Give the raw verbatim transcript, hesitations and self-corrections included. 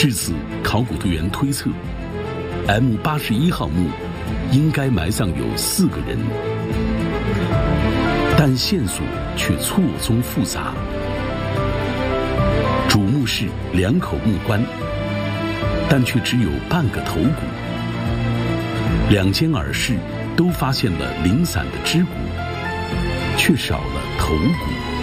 至此，考古队员推测 M 八十一号墓应该埋葬有四个人，但线索却错综复杂。主墓室两口木棺，但却只有半个头骨。两间耳室都发现了零散的肢骨，却少了头骨。